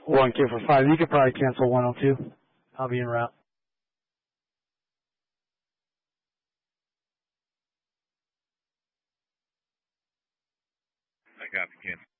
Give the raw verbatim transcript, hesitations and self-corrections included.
One K for five. You could probably cancel one oh two. I'll be en route. I got the cancel.